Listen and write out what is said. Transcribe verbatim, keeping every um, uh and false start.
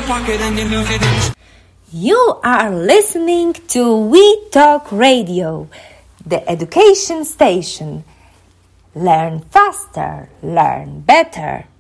pocket and you lose it in the... You are listening to We Talk Radio, the education station. Learn faster, learn better.